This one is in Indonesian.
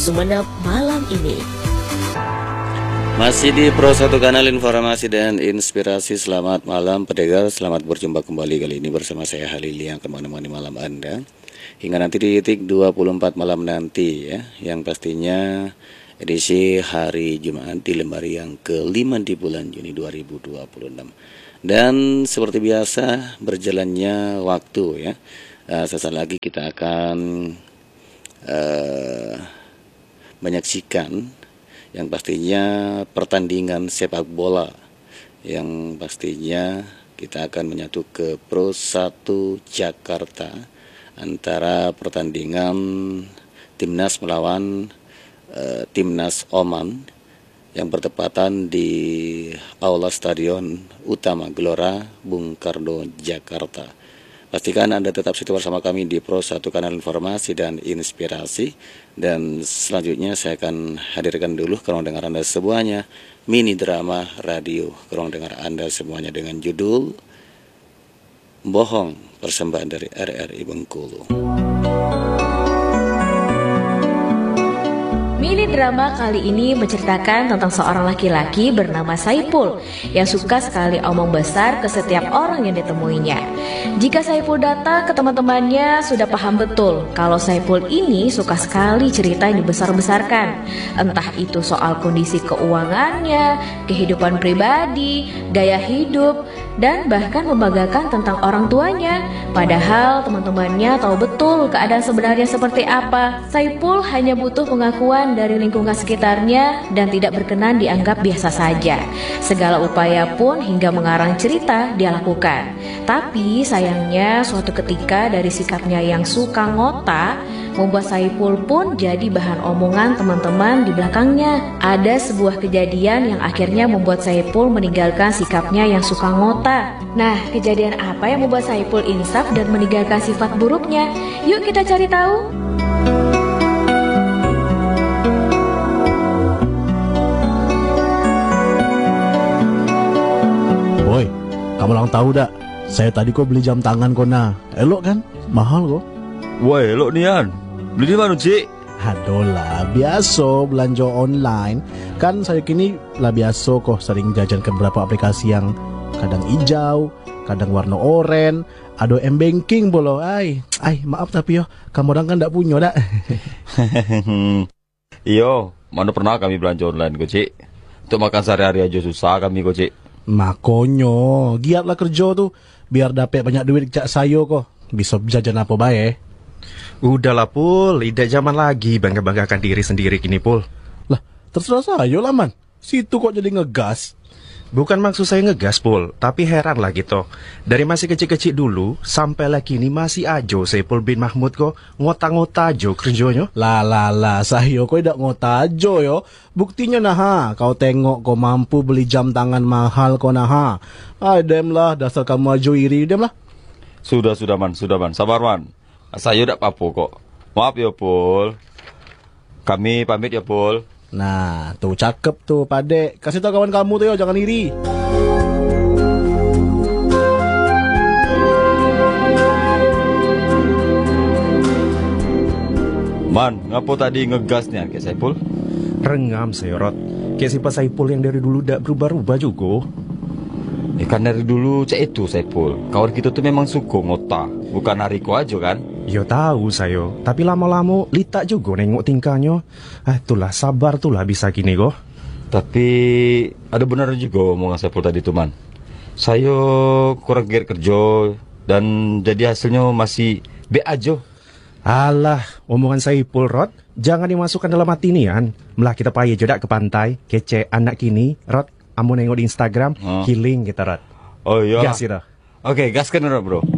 Sumeneb malam ini. Masih di Pro 1 Kanal Informasi dan Inspirasi. Selamat malam pendengar, selamat berjumpa kembali kali ini bersama saya Halil yang akan menemani malam Anda hingga nanti di titik 24 malam nanti ya, yang pastinya edisi hari Jumat di lembar yang ke-5 di bulan Juni 2026. Dan seperti biasa berjalannya waktu ya, sesaat lagi kita akan menyaksikan yang pastinya pertandingan sepak bola yang pastinya kita akan menyatu ke Pro 1 Jakarta antara pertandingan Timnas melawan Timnas Oman yang bertepatan di Aula Stadion Utama Gelora Bung Karno, Jakarta. Pastikan Anda tetap setia bersama kami di Pro 1 Kanal Informasi dan Inspirasi. Dan selanjutnya saya akan hadirkan dulu ke ruang dengar Anda semuanya mini drama radio ke ruang dengar Anda semuanya dengan judul Bohong, persembahan dari RRI Bengkulu. Mini drama kali ini menceritakan tentang seorang laki-laki bernama Saipul yang suka sekali omong besar ke setiap orang yang ditemuinya. Jika Saipul datang ke teman-temannya, sudah paham betul kalau Saipul ini suka sekali cerita yang dibesar-besarkan. Entah itu soal kondisi keuangannya, kehidupan pribadi, gaya hidup, dan bahkan membanggakan tentang orang tuanya. Padahal teman-temannya tahu betul keadaan sebenarnya seperti apa. Saipul hanya butuh pengakuan dari lingkungan sekitarnya dan tidak berkenan dianggap biasa saja. Segala upaya pun hingga mengarang cerita dia lakukan. Tapi sayangnya suatu ketika dari sikapnya yang suka ngota membuat Saipul pun jadi bahan omongan teman-teman di belakangnya. Ada sebuah kejadian yang akhirnya membuat Saipul meninggalkan sikapnya yang suka ngota. Nah, kejadian apa yang membuat Saipul insaf dan meninggalkan sifat buruknya? Yuk kita cari tahu. Boy, kamu lang tahu dak? Saya tadi kok beli jam tangan kok nah. Elok kan? Mahal kok. Wah, elok nian. Beli di mana, Cik? Aduh lah, biasa belanja online. Kan saya kini lah biasa kok sering jajan ke beberapa aplikasi yang kadang hijau, kadang warna oranye, ada m-banking bolo. Ay, maaf tapi yo, kamu orang kan ndak punya dak. Iyo, mana pernah kami belanja online kok, Cik? Untuk makan sehari-hari aja susah kami kok, Cik. Makonyo, giatlah kerja tuh biar dapat banyak duit cak sayo kok. Bisa jajan apa bae. Udahlah Pul, tidak zaman lagi bangga-banggakan diri sendiri kini Pul. Lah, terserah sayo lah man. Situ kok jadi ngegas. Bukan maksud saya ngegas Pul, tapi heran lah gitu. Dari masih kecil-kecil dulu sampai lah kini masih ajo Saipul bin Mahmud kok ngota-ngota ajo kerjanya. Lah, sayo kok tidak ngota ajo yo. Buktinya nah, kau tengok kau mampu beli jam tangan mahal kau nah. Dem lah, dasar kamu ajo iri dem lah. Sudah man, sabar man. Saya udah apa kok. Maaf ya Pul. Kami pamit ya Pul. Nah, tuh cakep tuh Padek. Kasih tau kawan kamu tuh yo, jangan iri. Man, ngapo tadi ngegas nih kayak Saipul? Rengam Sayorot. Kayak si Pak Saipul yang dari dulu tidak berubah-ubah juga. Kan dari dulu cek itu Saipul. Kawan kita tuh memang suka ngota, bukan Hariko aja kan? Yo tahu sayo, tapi lama-lama litak juga nengok tingkahnya. Itulah sabar tuh lah bisa gini kok. Tapi ada benar juga omongan Saipul tadi tuh man. Saya kurang giat kerja dan jadi hasilnya masih B aja. Alah, omongan Saipul Rod, jangan dimasukkan dalam hati nian. Melah kita payah jodak ke pantai, kece anak kini, Rod. Amu nengok di Instagram, healing kita Rod. Oh iya. Gas kita. Oke, gaskan bro.